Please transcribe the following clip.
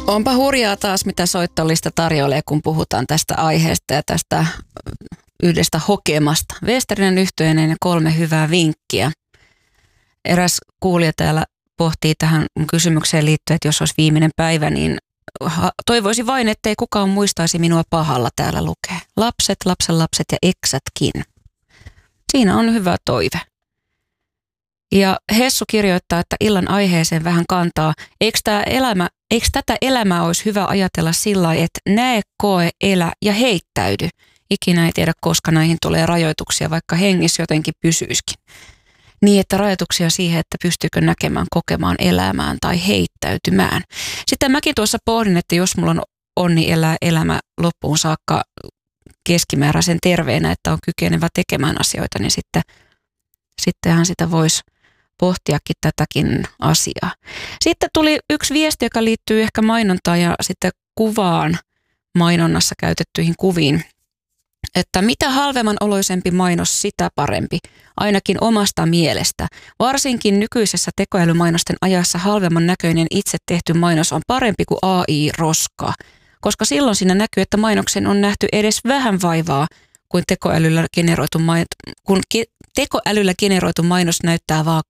Onpa hurjaa taas, mitä soittolista tarjoilee, kun puhutaan tästä aiheesta ja tästä yhdestä hokemasta. Westerinen Yhtyeinen ja 3 hyvää vinkkiä. Eräs kuulija täällä pohtii tähän kysymykseen liittyen, että jos olisi viimeinen päivä, niin toivoisin vain, ettei kukaan muistaisi minua pahalla, täällä lukee. Lapset, lapsenlapset ja eksätkin. Siinä on hyvä toive. Ja Hessu kirjoittaa, että illan aiheeseen vähän kantaa. Eikö tätä elämää olisi hyvä ajatella sillä lailla, että näe, koe, elä ja heittäydy. Ikinä ei tiedä, koska näihin tulee rajoituksia, vaikka hengissä jotenkin pysyisikin. Niin, että rajoituksia siihen, että pystyykö näkemään, kokemaan, elämään tai heittäytymään. Sitten mäkin tuossa pohdin, että jos mulla on onni elää elämä loppuun saakka keskimääräisen terveenä, että on kykenevä tekemään asioita, niin sittenhän sitä voisi pohtiakin tätäkin asiaa. Sitten tuli yksi viesti, joka liittyy ehkä mainontaan ja sitten kuvaan mainonnassa käytettyihin kuviin. Että mitä halvemman oloisempi mainos, sitä parempi, ainakin omasta mielestä. Varsinkin nykyisessä tekoälymainosten ajassa halvemman näköinen itse tehty mainos on parempi kuin AI-roska, koska silloin siinä näkyy, että mainoksen on nähty edes vähän vaivaa, kun tekoälyllä generoitu mainos näyttää vaan